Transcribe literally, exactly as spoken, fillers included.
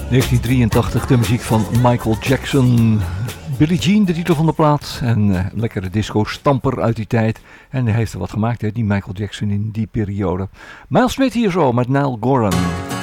negentien drieëntachtig, de muziek van Michael Jackson. Billie Jean, de titel van de plaat. En uh, lekkere disco-stamper uit die tijd. En hij heeft er wat gemaakt, hè, die Michael Jackson in die periode. Miles Smith hier zo met Nile Goren.